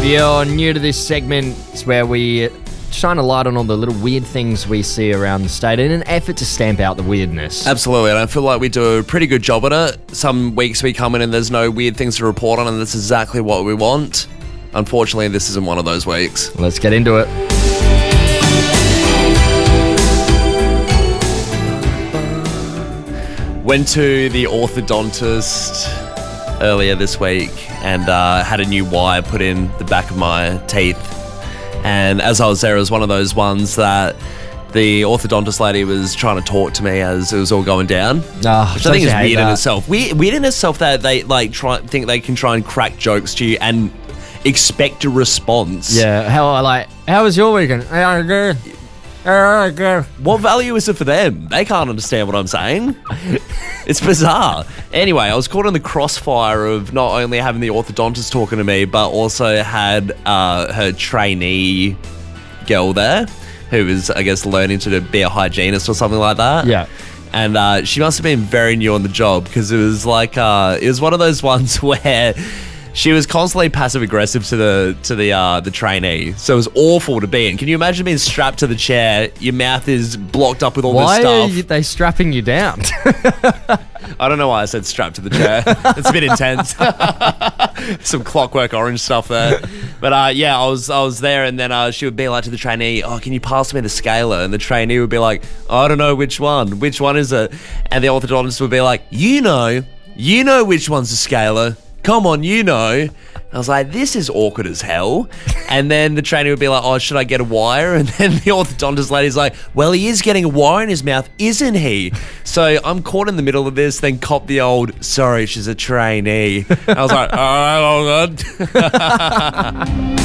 you're new to this segment, it's where we shine a light on all the little weird things we see around the state in an effort to stamp out the weirdness. Absolutely, and I feel like we do a pretty good job at it. Some weeks we come in and there's no weird things to report on, and that's exactly what we want. Unfortunately, this isn't one of those weeks. Let's get into it. Went to the orthodontist earlier this week and had a new wire put in the back of my teeth. And as I was there, it was one of those ones that the orthodontist lady was trying to talk to me as it was all going down. Which I think is weird in itself. Weird in itself that they think they can try and crack jokes to you and expect a response. Yeah, how was your weekend? Good. Good. What value is it for them? They can't understand what I'm saying. It's bizarre. Anyway, I was caught in the crossfire of not only having the orthodontist talking to me, but also had her trainee girl there, who was, I guess, learning to be a hygienist or something like that. Yeah. And she must have been very new on the job, because it was like it was one of those ones where she was constantly passive aggressive to the trainee, so it was awful to be in. Can you imagine being strapped to the chair? Your mouth is blocked up with all this stuff. Why are they strapping you down? I don't know why I said strapped to the chair. It's a bit intense. Some Clockwork Orange stuff there. But I was there, and then she would be like to the trainee, "Oh, can you pass me the scaler?" And the trainee would be like, "I don't know which one. Which one is it?" And the orthodontist would be like, You know which one's the scaler. Come on, you know." I was like, this is awkward as hell. And then the trainer would be like, "Oh, should I get a wire?" And then the orthodontist lady's like, "Well, he is getting a wire in his mouth, isn't he?" So I'm caught in the middle of this, then cop the old, "Sorry, she's a trainee." I was like, all right, hold on.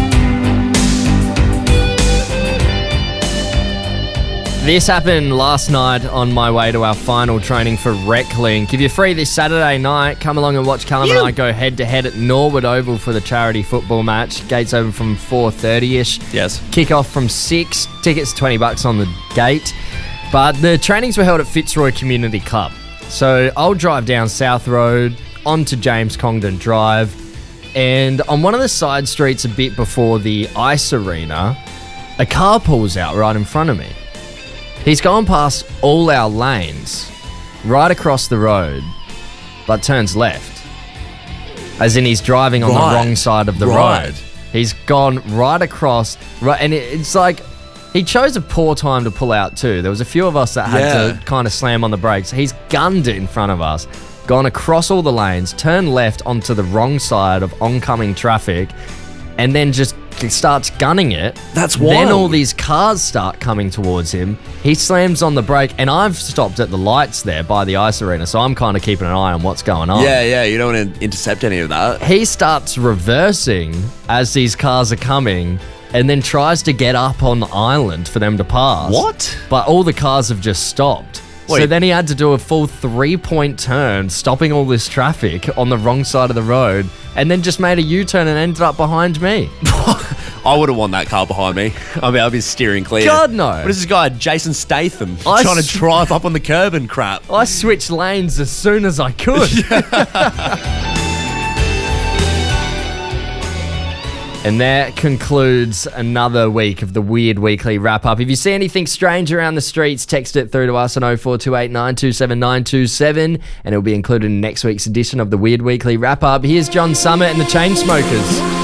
This happened last night on my way to our final training for RecLink. If you're free this Saturday night, come along and watch Callum and I go head-to-head at Norwood Oval for the charity football match. Gates open from 4:30ish. Yes. Kick-off from 6. Tickets $20 on the gate. But the trainings were held at Fitzroy Community Club. So I'll drive down South Road onto James Congdon Drive, and on one of the side streets a bit before the ice arena, a car pulls out right in front of me. He's gone past all our lanes, right across the road, but turns left. As in he's driving on the wrong side of the road. He's gone right across, and it's like he chose a poor time to pull out too. There was a few of us that had to kind of slam on the brakes. He's gunned it in front of us, gone across all the lanes, turned left onto the wrong side of oncoming traffic, and then just starts gunning it. That's wild. Then all these cars start coming towards him. He slams on the brake, and I've stopped at the lights there by the ice arena, so I'm kind of keeping an eye on what's going on. Yeah, you don't want to intercept any of that. He starts reversing as these cars are coming, and then tries to get up on the island for them to pass. What? But all the cars have just stopped. Wait. So then he had to do a full 3-point turn, stopping all this traffic on the wrong side of the road, and then just made a U-turn and ended up behind me. I wouldn't want that car behind me. I mean, I'd be steering clear. God, no. What is this guy, Jason Statham, trying to drive up on the curb and crap? I switched lanes as soon as I could. And that concludes another week of the Weird Weekly Wrap-Up. If you see anything strange around the streets, text it through to us on 0428 927 927, and it'll be included in next week's edition of the Weird Weekly Wrap-Up. Here's John Summit and the Chainsmokers.